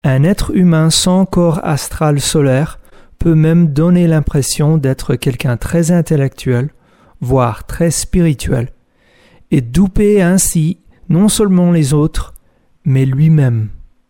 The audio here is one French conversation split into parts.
Un être humain sans corps astral solaire peut même donner l'impression d'être quelqu'un très intellectuel, voire très spirituel, et duper ainsi non seulement les autres, mais lui-même.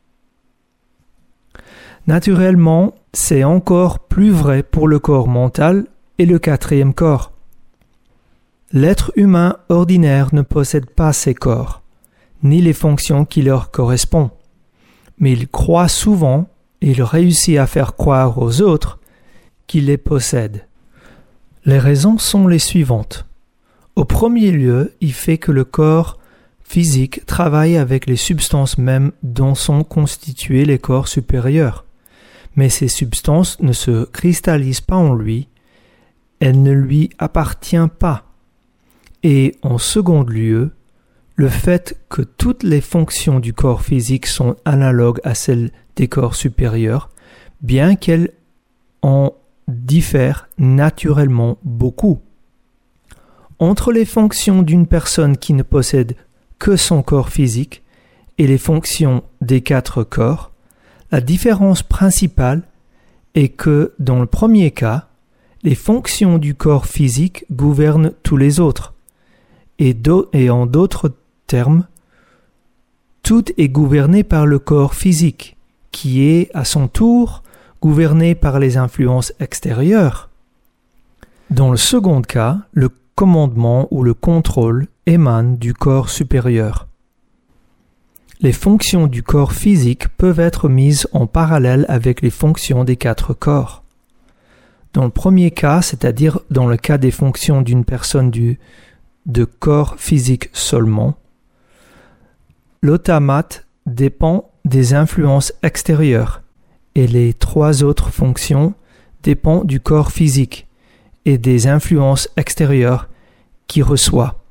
Naturellement, c'est encore plus vrai pour le corps mental et le quatrième corps. L'être humain ordinaire ne possède pas ces corps, ni les fonctions qui leur correspondent, mais il croit souvent et il réussit à faire croire aux autres qu'il les possède. Les raisons sont les suivantes. Au premier lieu, il fait que le corps physique travaille avec les substances mêmes dont sont constitués les corps supérieurs. Mais ces substances ne se cristallisent pas en lui, elles ne lui appartiennent pas. Et en second lieu, le fait que toutes les fonctions du corps physique sont analogues à celles des corps supérieurs, bien qu'elles en diffèrent naturellement beaucoup. Entre les fonctions d'une personne qui ne possède que son corps physique et les fonctions des 4 corps, la différence principale est que, dans le premier cas, les fonctions du corps physique gouvernent tous les autres, et en d'autres termes, tout est gouverné par le corps physique, qui est, à son tour, gouverné par les influences extérieures. Dans le second cas, le commandement ou le contrôle émane du corps supérieur. Les fonctions du corps physique peuvent être mises en parallèle avec les fonctions des 4 corps. Dans le premier cas, c'est-à-dire dans le cas des fonctions d'une personne de corps physique seulement, l'automate dépend des influences extérieures et les 3 autres fonctions dépendent du corps physique et des influences extérieures qu'il reçoit.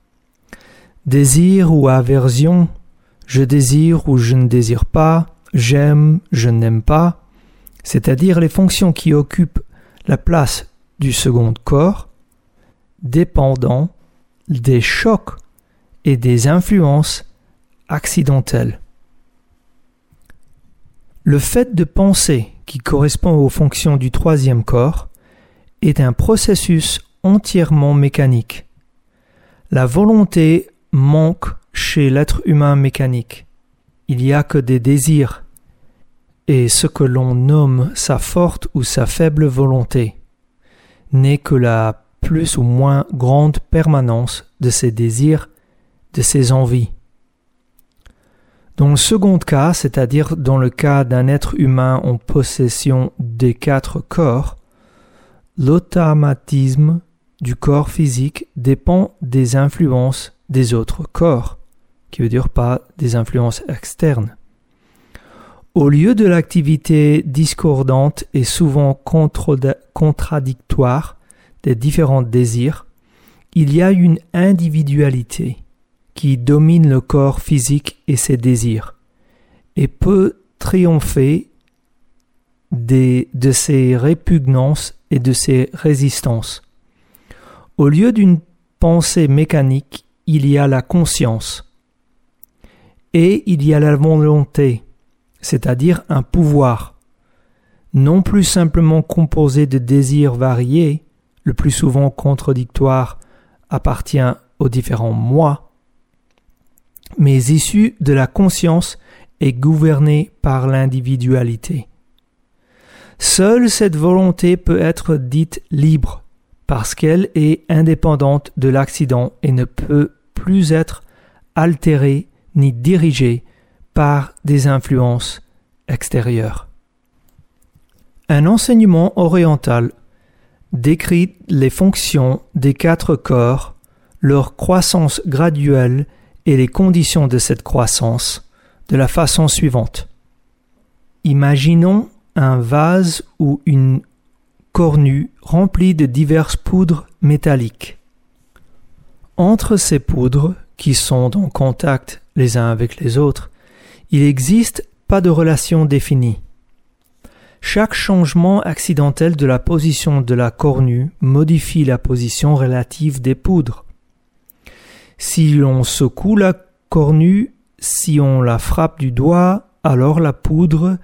Désir ou aversion, je désire ou je ne désire pas, j'aime, je n'aime pas, c'est-à-dire les fonctions qui occupent la place du second corps, dépendant des chocs et des influences accidentelles. Le fait de penser, qui correspond aux fonctions du troisième corps, est un processus entièrement mécanique. La volonté manque chez l'être humain mécanique. Il n'y a que des désirs, et ce que l'on nomme sa forte ou sa faible volonté n'est que la plus ou moins grande permanence de ses désirs, de ses envies. Dans le second cas, c'est-à-dire dans le cas d'un être humain en possession des 4 corps, l'automatisme du corps physique dépend des influences des autres corps, qui veut dire pas des influences externes. Au lieu de l'activité discordante et souvent contradictoire des différents désirs, il y a une individualité qui domine le corps physique et ses désirs, et peut triompher de ses répugnances et de ses résistances. Au lieu d'une pensée mécanique, il y a la conscience, et il y a la volonté, c'est-à-dire un pouvoir, non plus simplement composé de désirs variés, le plus souvent contradictoire, appartient aux différents moi, mais issu de la conscience et gouverné par l'individualité. Seule cette volonté peut être dite libre, parce qu'elle est indépendante de l'accident et ne peut plus être altérée ni dirigée par des influences extérieures. Un enseignement oriental décrit les fonctions des 4 corps, leur croissance graduelle et les conditions de cette croissance de la façon suivante. Imaginons un vase ou une cornue remplie de diverses poudres métalliques. Entre ces poudres, qui sont en contact les uns avec les autres, il n'existe pas de relation définie. Chaque changement accidentel de la position de la cornue modifie la position relative des poudres. Si l'on secoue la cornue, si on la frappe du doigt, alors la poudre